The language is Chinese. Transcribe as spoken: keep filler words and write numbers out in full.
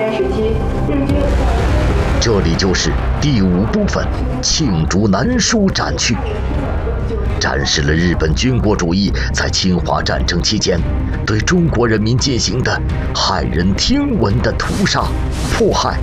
时期，日军这里就是第五部分罄竹难书展区，展示了日本军国主义在侵华战争期间对中国人民进行的骇人听闻的屠杀、迫害